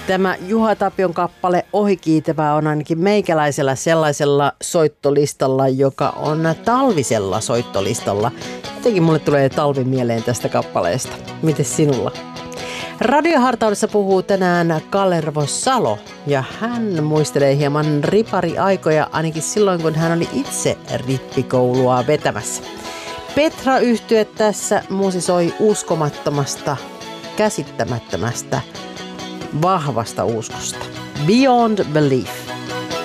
Tämä Juha Tapion kappale Ohikiitävää on ainakin meikäläisellä sellaisella soittolistalla, joka on talvisella soittolistalla. Jotenkin mulle tulee talvi mieleen tästä kappaleesta. Mites sinulla? Radiohartaudessa puhuu tänään Kalervo Salo ja hän muistelee hieman ripariaikoja ainakin silloin, kun hän oli itse rippikoulua vetämässä. Petra-yhtye tässä musisoi uskomattomasta, käsittämättömästä, vahvasta uskosta. Beyond Belief.